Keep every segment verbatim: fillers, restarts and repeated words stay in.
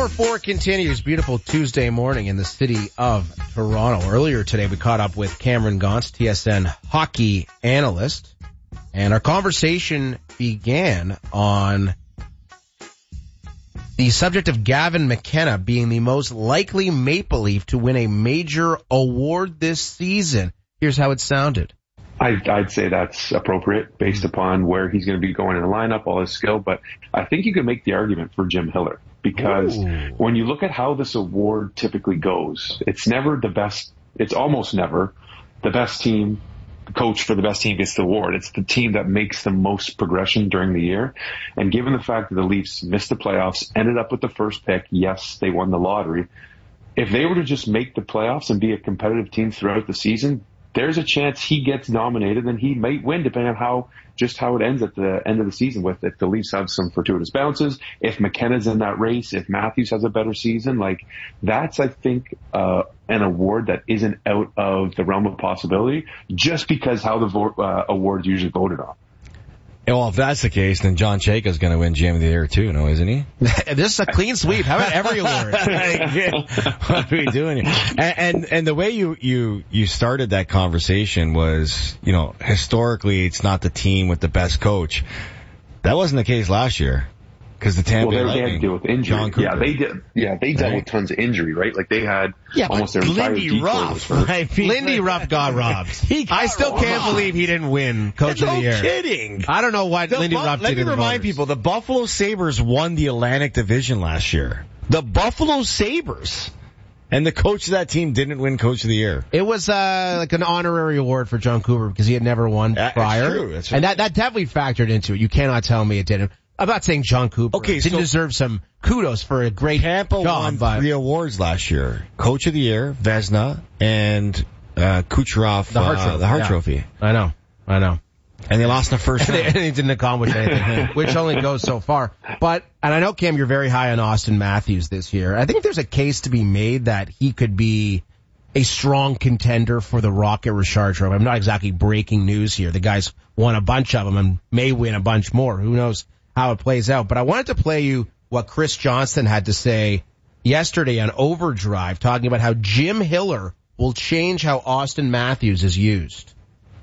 Hour four continues. Beautiful Tuesday morning in the city of Toronto. Earlier today, we caught up with Cameron Gaunce, T S N hockey analyst, and our conversation began on the subject of Gavin McKenna being the most likely Maple Leaf to win a major award this season. Here's how it sounded. I'd, I'd say that's appropriate based upon where he's going to be going in the lineup, all his skill. But I think you could make the argument for Jim Hiller because Ooh. when you look at how this award typically goes, it's never the best. It's almost never the best team. The coach for the best team gets the award. It's the team that makes the most progression during the year. And given the fact that the Leafs missed the playoffs, ended up with the first pick, yes, they won the lottery. If they were to just make the playoffs and be a competitive team throughout the season, there's a chance he gets nominated and he might win depending on how, just how it ends at the end of the season with if the Leafs have some fortuitous bounces, if McKenna's in that race, if Matthews has a better season. Like that's, I think, uh, an award that isn't out of the realm of possibility just because how the vo- uh, award's usually voted on. Well, if that's the case, then John Chayka's going to win Jam of the Year too, no, isn't he? This is a clean sweep. How about every award? What are we doing here? And, and and the way you you you started that conversation was, you know, historically it's not the team with the best coach. That wasn't the case last year. Because the Tampa well, Bay they, Lightning, they had to deal with injury. Yeah, they did. Yeah, they dealt right. with tons of injury, right? Like they had yeah, almost their entire Lindy Ruff. I mean, Lindy Ruff got robbed. He got I still robbed. Can't believe he didn't win Coach no of the Year. No kidding. I don't know why the Lindy Bu- Ruff did. Let me remind voters. people: the Buffalo Sabres won the Atlantic Division last year. The Buffalo Sabres. And the coach of that team didn't win Coach of the Year. It was uh like an honorary award for John Cooper because he had never won uh, prior. That's true. That's true. And that that definitely factored into it. You cannot tell me it didn't. I'm not saying John Cooper okay, didn't so deserve some kudos for a great Tampa job. won but three awards last year. Coach of the Year, Vezina, and uh Kucherov, the Hart uh, Trophy. The Hart yeah. Trophy. I know. I know. And they lost in the first round. And they didn't accomplish anything, which only goes so far. But, and I know, Cam, you're very high on Austin Matthews this year. I think there's a case to be made that he could be a strong contender for the Rocket Richard Trophy. I'm not exactly breaking news here. The guy's won a bunch of them and may win a bunch more. Who knows how it plays out. But I wanted to play you what Chris Johnston had to say yesterday on Overdrive, talking about how Jim Hiller will change how Austin Matthews is used.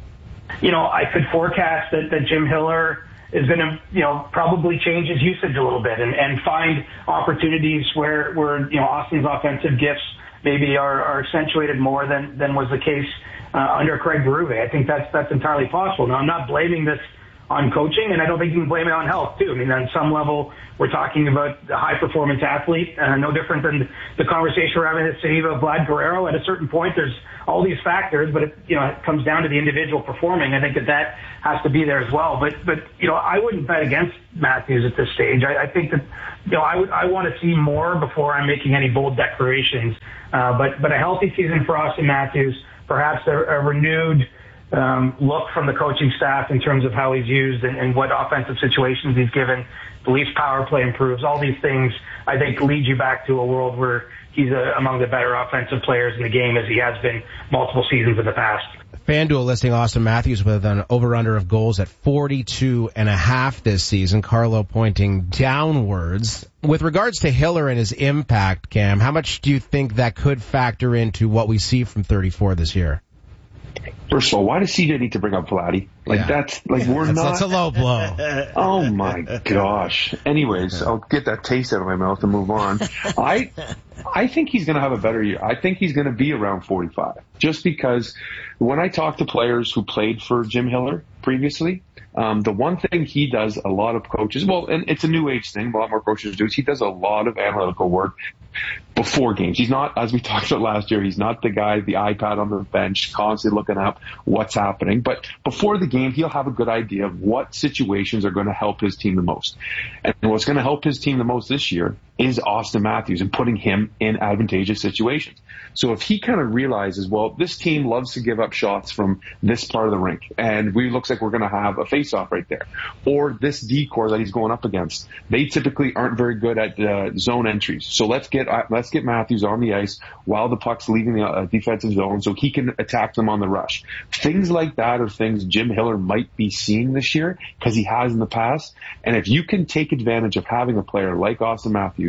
You know, I could forecast that, that Jim Hiller is going to, you know, probably change his usage a little bit and, and find opportunities where, where, you know, Austin's offensive gifts maybe are, are accentuated more than, than was the case uh, under Craig Berube. I think that's, that's entirely possible. Now, I'm not blaming this on coaching, and I don't think you can blame it on health, too. I mean, on some level, we're talking about a high-performance athlete, uh, no different than the conversation we're having in the city of Vlad Guerrero. At a certain point, there's all these factors, but it, you know, it comes down to the individual performing. I think that that has to be there as well. But, but you know, I wouldn't bet against Matthews at this stage. I, I think that, you know, I would, I want to see more before I'm making any bold declarations. Uh, but, but a healthy season for Austin Matthews, perhaps a, a renewed um, look from the coaching staff in terms of how he's used and, and what offensive situations he's given. The Leafs power play improves. All these things, I think, lead you back to a world where he's a, among the better offensive players in the game as he has been multiple seasons in the past. FanDuel listing Austin Matthews with an over-under of goals at forty-two and a half this season. Carlo pointing downwards. With regards to Hiller and his impact, Cam, how much do you think that could factor into what we see from thirty-four this year? First of all, why does C J need to bring up Vladdy? Like yeah. that's like yeah, we're that's, not. That's a low blow. Oh my gosh. Anyways, I'll get that taste out of my mouth and move on. I, I think he's going to have a better year. I think he's going to be around forty-five. Just because when I talk to players who played for Jim Hiller previously, um, the one thing he does, a lot of coaches, well, and it's a new age thing, a lot more coaches do, is he does a lot of analytical work before games. He's not, as we talked about last year, he's not the guy, the iPad on the bench, constantly looking up what's happening. But before the game, he'll have a good idea of what situations are going to help his team the most. And what's going to help his team the most this year is Austin Matthews and putting him in advantageous situations. So if he kind of realizes, well, this team loves to give up shots from this part of the rink, and we looks like we're going to have a face-off right there, or this D-core that he's going up against, they typically aren't very good at uh, zone entries. So let's get uh, let's get Matthews on the ice while the puck's leaving the uh, defensive zone, so he can attack them on the rush. Things like that are things Jim Hiller might be seeing this year because he has in the past. And if you can take advantage of having a player like Austin Matthews,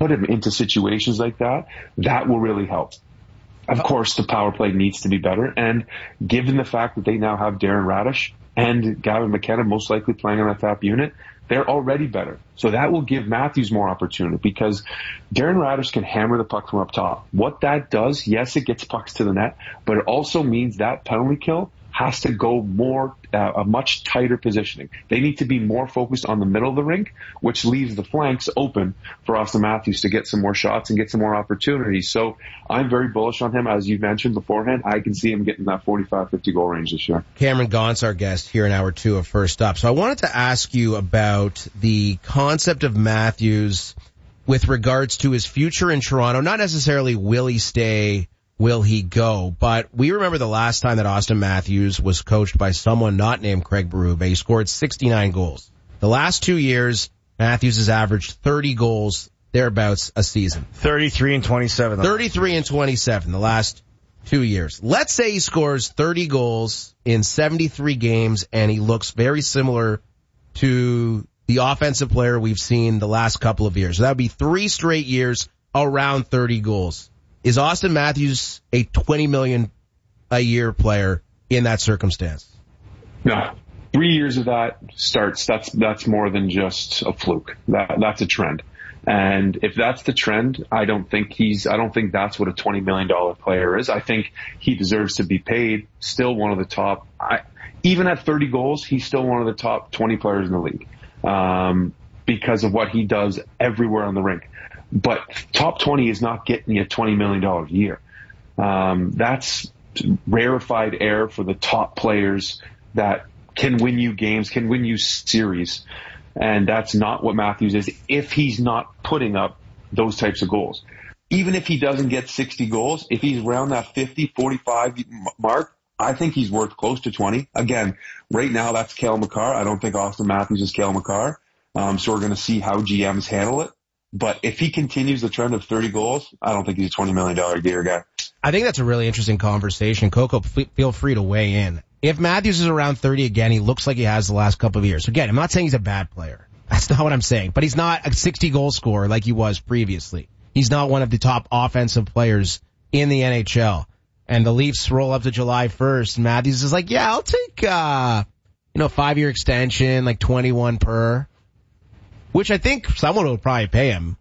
put him into situations like that, that will really help. Of course, the power play needs to be better. And given the fact that they now have Darren Radish and Gavin McKenna most likely playing on that top unit, they're already better. So that will give Matthews more opportunity because Darren Radish can hammer the puck from up top. What that does, yes, it gets pucks to the net, but it also means that penalty kill has to go more, uh, a much tighter positioning. They need to be more focused on the middle of the rink, which leaves the flanks open for Austin Matthews to get some more shots and get some more opportunities. So I'm very bullish on him. As you mentioned beforehand, I can see him getting that forty-five, fifty goal range this year. Cameron Gaunt's our guest here in hour two of First Up. So I wanted to ask you about the concept of Matthews with regards to his future in Toronto. Not necessarily will he stay, will he go? But we remember the last time that Austin Matthews was coached by someone not named Craig Berube. He scored sixty-nine goals. The last two years, Matthews has averaged thirty goals, thereabouts, a season. thirty-three and twenty-seven. thirty-three and twenty-seven the last two years. Let's say he scores thirty goals in seventy-three games and he looks very similar to the offensive player we've seen the last couple of years. So that would be three straight years around thirty goals. Is Austin Matthews a twenty million a year player in that circumstance? No. Three years of that starts, that's, that's more than just a fluke. That, that's a trend. And if that's the trend, I don't think he's, I don't think that's what a twenty million dollars player is. I think he deserves to be paid. Still one of the top, I, even at thirty goals, he's still one of the top twenty players in the league. Um, because of what he does everywhere on the rink. But top twenty is not getting you twenty million dollars a year. Um, that's rarefied air for the top players that can win you games, can win you series. And that's not what Matthews is if he's not putting up those types of goals. Even if he doesn't get sixty goals, if he's around that fifty, forty-five mark, I think he's worth close to twenty. Again, right now that's Cale Makar. I don't think Austin Matthews is Cale Makar. Um, so we're going to see how G Ms handle it. But if he continues the trend of thirty goals, I don't think he's a twenty million dollars a year guy. I think that's a really interesting conversation. Coco, f- feel free to weigh in. If Matthews is around thirty again, he looks like he has the last couple of years. Again, I'm not saying he's a bad player. That's not what I'm saying. But he's not a sixty goal scorer like he was previously. He's not one of the top offensive players in the N H L. And the Leafs roll up to July first, and Matthews is like, yeah, I'll take, uh, you know, five-year extension, like twenty-one per. Which I think someone would probably pay him.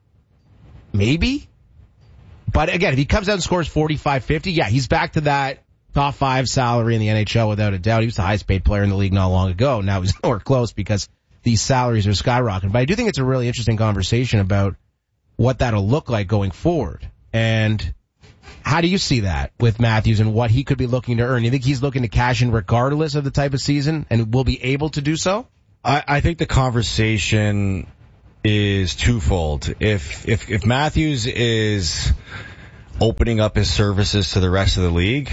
Maybe. But again, if he comes out and scores forty-five, fifty, yeah, he's back to that top five salary in the N H L without a doubt. He was the highest paid player in the league not long ago. Now he's nowhere close because these salaries are skyrocketing. But I do think it's a really interesting conversation about what that'll look like going forward. And how do you see that with Matthews and what he could be looking to earn? You think he's looking to cash in regardless of the type of season and will be able to do so? I, I think the conversation is twofold. If, if, if Matthews is opening up his services to the rest of the league,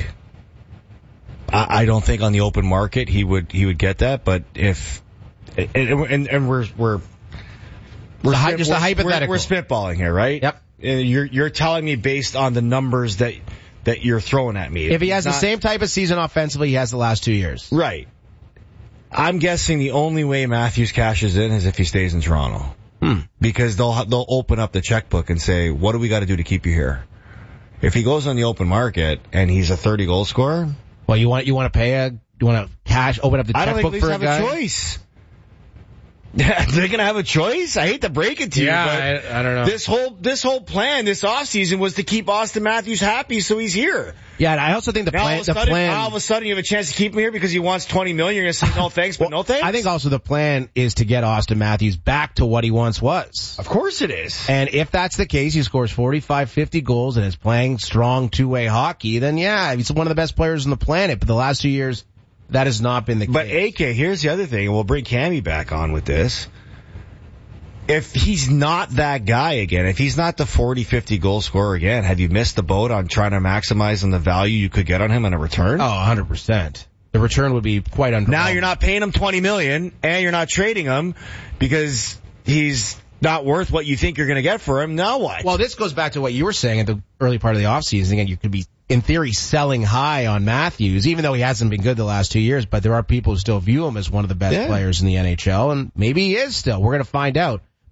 I, I don't think on the open market he would, he would get that. But if, and, and, and we're, we're, we're, a, just we're, a hypothetical. We're, we're spitballing here, right? Yep. You're, you're telling me based on the numbers that, that you're throwing at me. If he has not, the same type of season offensively he has the last two years. Right. I'm guessing the only way Matthews cashes in is if he stays in Toronto. Hmm. Because they'll they'll open up the checkbook and say, what do we got to do to keep you here? If he goes on the open market and he's a thirty goal scorer, well, you want you want to pay a you want to cash open up the I don't checkbook think for a have guy? a choice. They're gonna have a choice. I hate to break it to yeah, you, but I, I don't know. This whole this whole plan this offseason was to keep Austin Matthews happy, so he's here. Yeah, and I also think the now, plan. all of, a the sudden, plan all of a sudden, you have a chance to keep him here because he wants twenty million. You're gonna say no thanks, but well, no thanks. I think also the plan is to get Austin Matthews back to what he once was. Of course it is. And if that's the case, he scores forty-five, fifty goals and is playing strong two-way hockey, then yeah, he's one of the best players on the planet. But the last two years, that has not been the but case. But A K, here's the other thing, and we'll bring Cammy back on with this. If he's not that guy again, if he's not the forty, fifty goal scorer again, have you missed the boat on trying to maximize on the value you could get on him in a return? Oh, one hundred percent. The return would be quite underwhelming. Now you're not paying him twenty million and you're not trading him because he's not worth what you think you're going to get for him. Now what? Well, this goes back to what you were saying at the early part of the offseason. Again, you could be, in theory, selling high on Matthews, even though he hasn't been good the last two years, but there are people who still view him as one of the best yeah. players in the N H L, and maybe he is still. We're going to find out.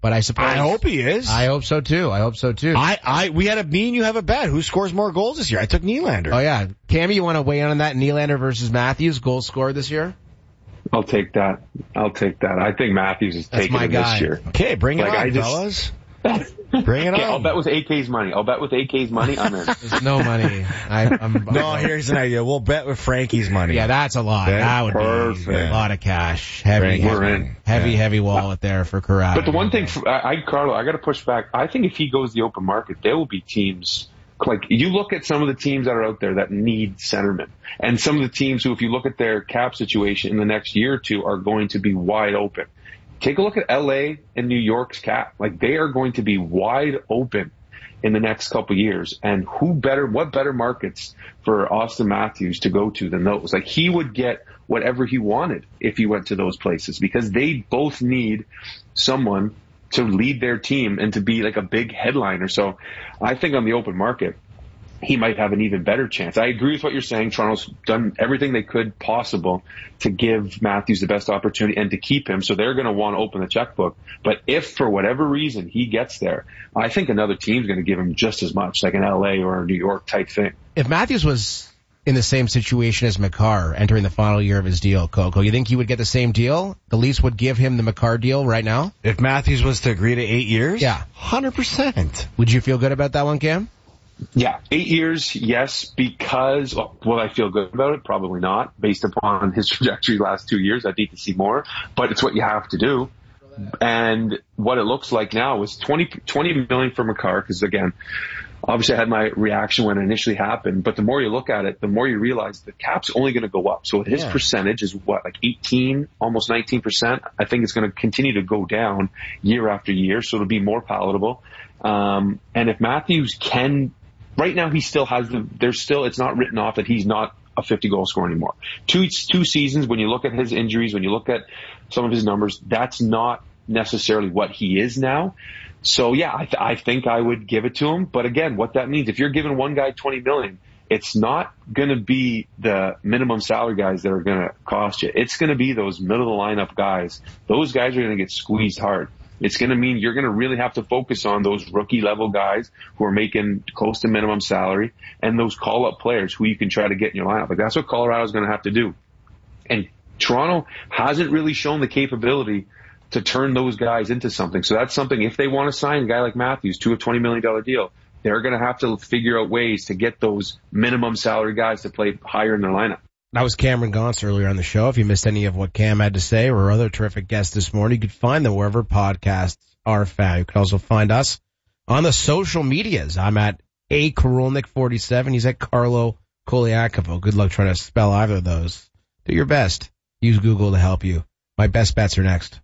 but I suppose I hope he is. I hope so too. I hope so too. I, I, we had a, me and you have a bet. Who scores more goals this year? I took Nylander. Oh yeah. Cammy, you want to weigh in on that? Nylander versus Matthews, goal scorer this year? I'll take that. I'll take that. I think Matthews is That's taking my it guy. this year. Okay, bring it Like, on, I just- fellas. Bring it Okay, on. I'll bet with A K's money. I'll bet with A K's money. I'm in. There's no money. I, I'm, No, I'm, here's an idea. We'll bet with Frankie's money. Yeah, that's a lot. Yeah, that would perfect. be a lot of cash. Heavy, Frankie's We're heavy, in. heavy, Yeah. heavy wallet there for Corrado. But the one thing, for, I, I, Carlo, I got to push back. I think if he goes the open market, there will be teams. Like, you look at some of the teams that are out there that need centermen. And some of the teams who, if you look at their cap situation in the next year or two, are going to be wide open. Take a look at L A and New York's cap. Like, they are going to be wide open in the next couple of years. And who better, what better markets for Austin Matthews to go to than those? Like, he would get whatever he wanted if he went to those places, because they both need someone to lead their team and to be like a big headliner. So I think on the open market, he might have an even better chance. I agree with what you're saying. Toronto's done everything they could possible to give Matthews the best opportunity and to keep him. So they're going to want to open the checkbook. But if for whatever reason he gets there, I think another team's going to give him just as much, like an L A or a New York type thing. If Matthews was in the same situation as Makar entering the final year of his deal, Coco, you think he would get the same deal? The Leafs would give him the Makar deal right now? If Matthews was to agree to eight years? Yeah. one hundred percent. Would you feel good about that one, Cam? Yeah, eight years, yes, because, well, will I feel good about it? Probably not, based upon his trajectory the last two years. I'd need to see more, but it's what you have to do. And what it looks like now is twenty, twenty million for Makar, because again, obviously I had my reaction when it initially happened, but the more you look at it, the more you realize the cap's only going to go up. So his Yeah. percentage is what, like eighteen, almost nineteen percent. I think it's going to continue to go down year after year, so it'll be more palatable. Um, and if Matthews can, right now he still has the, there's still, it's not written off that he's not a fifty goal scorer anymore. Two, two seasons, when you look at his injuries, when you look at some of his numbers, that's not necessarily what he is now. So yeah, I, th- I think I would give it to him. But again, what that means, if you're giving one guy twenty million, it's not going to be the minimum salary guys that are going to cost you. It's going to be those middle of the lineup guys. Those guys are going to get squeezed hard. It's going to mean you're going to really have to focus on those rookie level guys who are making close to minimum salary and those call up players who you can try to get in your lineup. Like, that's what Colorado's going to have to do. And Toronto hasn't really shown the capability to turn those guys into something. So that's something, if they want to sign a guy like Matthews to a twenty million dollars deal, they're going to have to figure out ways to get those minimum salary guys to play higher in their lineup. That was Cameron Gaunce earlier on the show. If you missed any of what Cam had to say or other terrific guests this morning, you could find them wherever podcasts are found. You can also find us on the social medias. I'm at A Korolnik forty-seven. He's at Carlo Koliakovo. Good luck trying to spell either of those. Do your best. Use Google to help you. My best bets are next.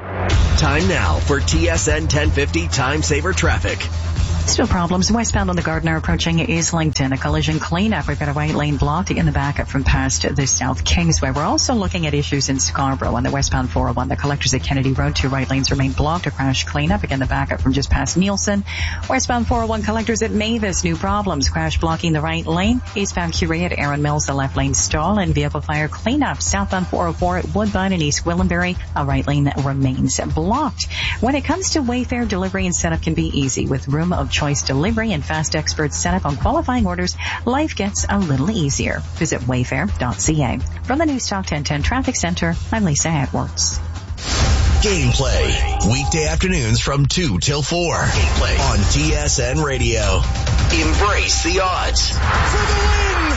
Time now for T S N ten fifty Time Saver Traffic. Still problems westbound on the Gardiner approaching Islington. A collision cleanup. We've got a right lane blocked in the backup from past the South Kingsway. We're also looking at issues in Scarborough on the westbound four oh one. The collectors at Kennedy Road. Two right lanes remain blocked. A crash cleanup. Again, the backup from just past Nielsen. Westbound four oh one collectors at Mavis. New problems. Crash blocking the right lane. Eastbound Curie at Aaron Mills. The left lane stall and vehicle fire cleanup. Southbound four oh four at Woodbine and East Gwillimbury. A right lane that remains blocked. When it comes to Wayfair, delivery and setup can be easy with room of choice delivery and fast expert setup on qualifying orders. Life gets a little easier. Visit wayfair dot c a. From the News Talk ten ten Traffic Center, I'm Lisa Edwards. Gameplay. Weekday afternoons from two till four. Gameplay on T S N Radio. Embrace the odds. For the win!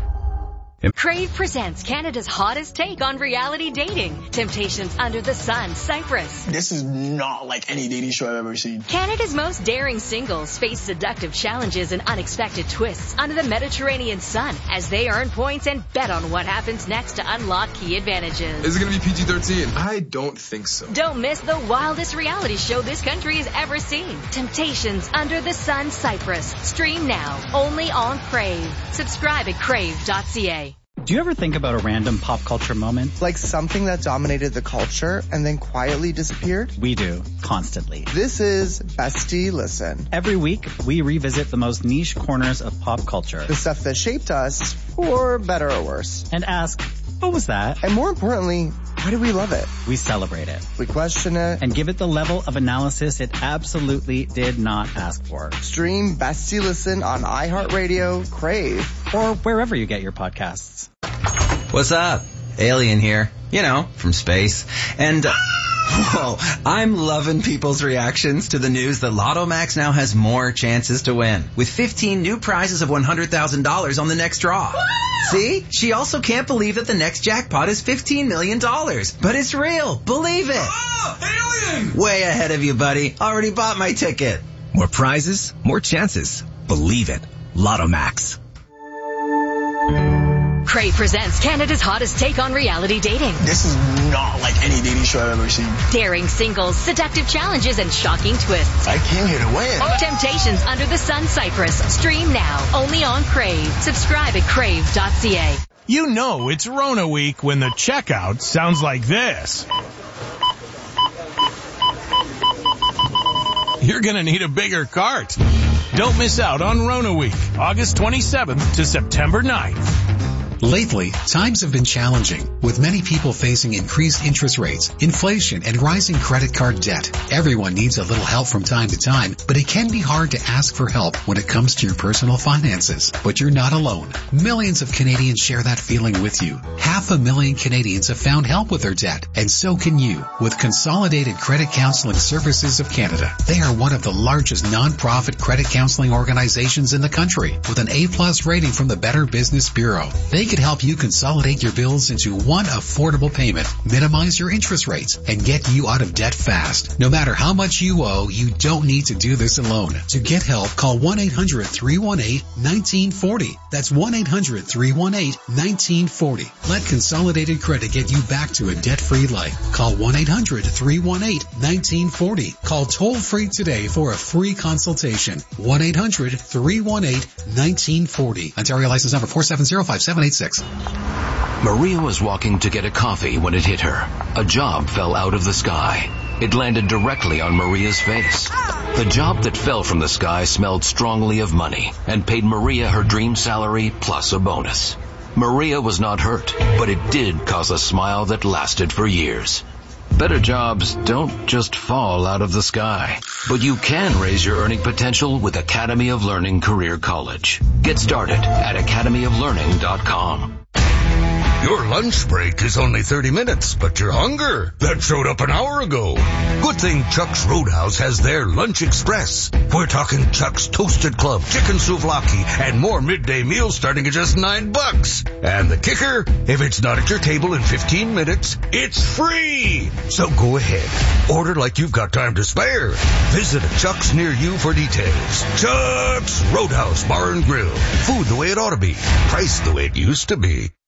Crave presents Canada's hottest take on reality dating. Temptations Under the Sun, Cyprus. This is not like any dating show I've ever seen. Canada's most daring singles face seductive challenges and unexpected twists under the Mediterranean sun as they earn points and bet on what happens next to unlock key advantages. Is it going to be P G thirteen? I don't think so. Don't miss the wildest reality show this country has ever seen. Temptations Under the Sun, Cyprus. Stream now, only on Crave. Subscribe at crave dot c a. Do you ever think about a random pop culture moment? Like something that dominated the culture and then quietly disappeared? We do, constantly. This is Bestie Listen. Every week, we revisit the most niche corners of pop culture. The stuff that shaped us, for better or worse. And ask, what was that? And more importantly, Why do we love it? We celebrate it. We question it. And give it the level of analysis it absolutely did not ask for. Stream Bestie Listen on iHeartRadio, Crave, or wherever you get your podcasts. What's up? Alien here. You know, from space. And, uh, whoa, I'm loving people's reactions to the news that Lotto Max now has more chances to win, with fifteen new prizes of one hundred thousand dollars on the next draw. See? She also can't believe that the next jackpot is fifteen million dollars. But it's real. Believe it. Oh, alien! Way ahead of you, buddy. Already bought my ticket. More prizes, more chances. Believe it. Lotto Max. Crave presents Canada's hottest take on reality dating. This is not like any dating show I've ever seen. Daring singles, seductive challenges, and shocking twists. I came here to win. Temptations Under the Sun Cyprus. Stream now, only on Crave. Subscribe at crave dot c a. You know it's Rona week when the checkout sounds like this. You're gonna need a bigger cart. Don't miss out on Rona week, August twenty-seventh to September ninth. Lately, times have been challenging, with many people facing increased interest rates, inflation, and rising credit card debt. Everyone needs a little help from time to time, but it can be hard to ask for help when it comes to your personal finances. But you're not alone. Millions of Canadians share that feeling with you. Half a million Canadians have found help with their debt, and so can you, with Consolidated Credit Counseling Services of Canada. They are one of the largest non-profit credit counseling organizations in the country, with an A-plus rating from the Better Business Bureau. They can help you consolidate your bills into one affordable payment, minimize your interest rates, and get you out of debt fast. No matter how much you owe, you don't need to do this alone. To get help, call one eight hundred three one eight one nine four zero. That's one eight hundred three one eight one nine four zero. Let Consolidated Credit get you back to a debt-free life. Call one eight hundred three one eight one nine four zero. Call toll-free today for a free consultation. one eight hundred three one eight one nine four zero. Ontario license number four seven zero five seven eight six. Maria was walking to get a coffee when it hit her. A job fell out of the sky. It landed directly on Maria's face. The job that fell from the sky smelled strongly of money and paid Maria her dream salary plus a bonus. Maria was not hurt, but it did cause a smile that lasted for years. Better jobs don't just fall out of the sky, but you can raise your earning potential with Academy of Learning Career College. Get started at academy of learning dot com. Your lunch break is only thirty minutes, but your hunger, that showed up an hour ago. Good thing Chuck's Roadhouse has their Lunch Express. We're talking Chuck's Toasted Club, Chicken Souvlaki, and more midday meals starting at just nine bucks. And the kicker, if it's not at your table in fifteen minutes, it's free. So go ahead, order like you've got time to spare. Visit a Chuck's near you for details. Chuck's Roadhouse Bar and Grill. Food the way it ought to be. Price the way it used to be.